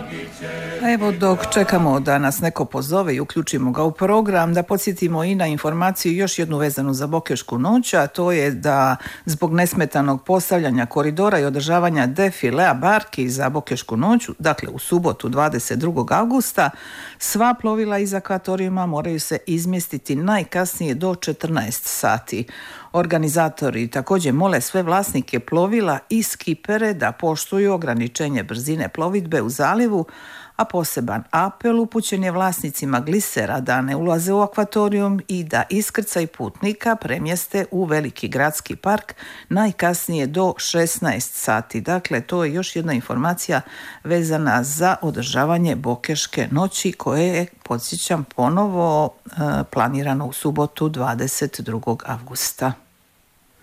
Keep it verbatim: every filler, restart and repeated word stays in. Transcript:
Evo dok čekamo da nas neko pozove i uključimo ga u program, da podsjetimo i na informaciju još jednu vezanu za Bokešku noć, a to je da zbog nesmetanog postavljanja koridora i održavanja defilea barki za Bokešku noć, dakle u subotu dvadeset drugog avgusta, sva plovila iz akvatorijuma moraju se izmjestiti najkasnije do četrnaest sati. Organizatori također mole sve vlasnike plovila i skipere da poštuju ograničenje brzine plovidbe u zalivu, a poseban apel upućen je vlasnicima glisera da ne ulaze u akvatorijum i da iskrcaj putnika premjeste u veliki gradski park najkasnije do šesnaest sati. Dakle, to je još jedna informacija vezana za održavanje Bokeške noći koje je, podsjećam, ponovo planirano u subotu dvadeset drugog avgusta.